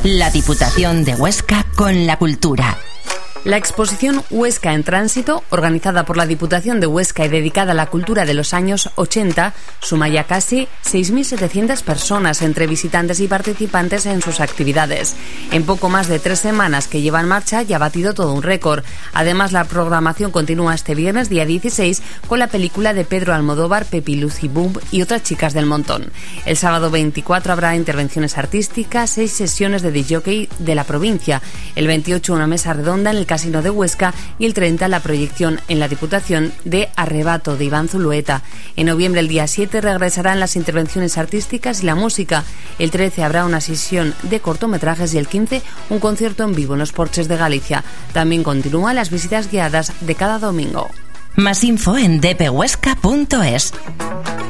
La Diputación de Huesca con la cultura. La exposición Huesca en Tránsito, organizada por la Diputación de Huesca y dedicada a la cultura de los años 80, suma ya casi 6.700 personas entre visitantes y participantes en sus actividades. En poco más de 3 semanas que lleva en marcha ya ha batido todo un récord. Además, la programación continúa este viernes, día 16, con la película de Pedro Almodóvar, Pepi, Lucy Boom y otras chicas del montón. El sábado 24 habrá intervenciones artísticas, 6 sesiones de disc-jockey de la provincia. El 28 una mesa redonda en el Casino de Huesca y el 30 la proyección en la Diputación de Arrebato de Iván Zulueta. En noviembre, el día 7, regresarán las intervenciones artísticas y la música. El 13 habrá una sesión de cortometrajes y el 15 un concierto en vivo en los Porches de Galicia. También continúan las visitas guiadas de cada domingo. Más info en dphuesca.es.